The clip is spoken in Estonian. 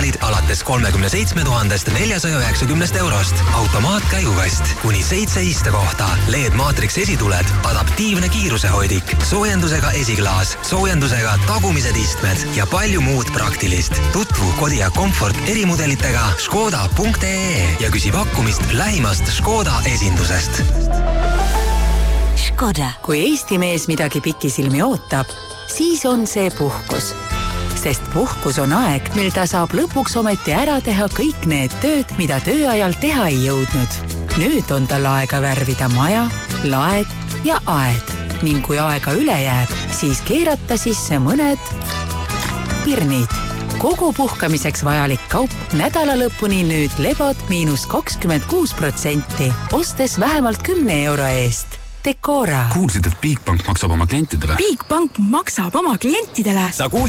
vaid alates 37 490 eurost. Automaatkäigukast, kuni 7 istekohta, LED Matrix esituled, adaptiivne kiirusehoidik, soojendusega esiklaas, soojendusega tagumised istmed ja palju muud praktilist. Tutvu Kodiaq Comfort erimudelitega škoda.ee ja küsi pakkumist lähimast Škoda esindusest. Škoda. Kui Eesti mees midagi pikisilmi ootab, siis on see puhkus. Sest puhkus on aeg, mil ta saab lõpuks ometi ära teha kõik need tööd, mida tööajal teha ei jõudnud. Nüüd on tal aega värvida maja, laed ja aed. Ning kui aega üle jääb, siis keerata sisse mõned pirnid. Kogu puhkamiseks vajalik kaup nädala lõpuni nüüd lebod -26%, ostes vähemalt 10 euro eest. Decora. Kuulsid, et Bigbank maksab oma klientidele? Bigbank maksab oma klientidele? Sa kuulsid?